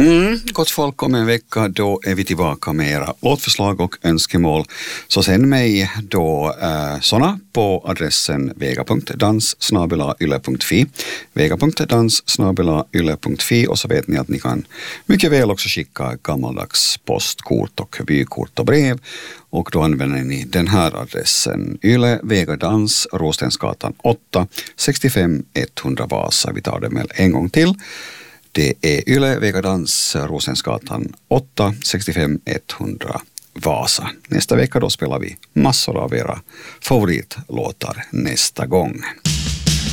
Gott folk, om en vecka då är vi tillbaka med era låtförslag och önskemål. Så sänd mig då såna på adressen vega.dans@yle.fi vega.dans@yle.fi, och så vet ni att ni kan mycket väl också skicka gammaldags postkort och vykort och brev, och då använder ni den här adressen: Yle Vegadans, Rostensgatan 8 65 100 Vasa. Vi tar det med en gång till. Det är Yle Vegadans, Rosensgatan 8 65 100 Vasa. Nästa vecka då spelar vi massor av era favoritlåtar nästa gång.